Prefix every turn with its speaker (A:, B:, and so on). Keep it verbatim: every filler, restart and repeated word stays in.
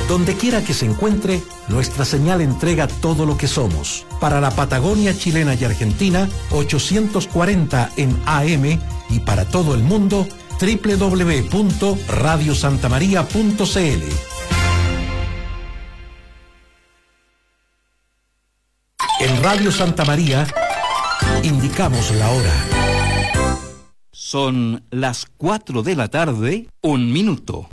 A: Donde quiera que se encuentre, nuestra señal entrega todo lo que somos. Para la Patagonia chilena y Argentina, ochocientos cuarenta en A M, y para todo el mundo, doble u doble u doble u punto radio santa maría punto c l. En Radio Santa María, indicamos la hora.
B: Son las cuatro de la tarde, un minuto.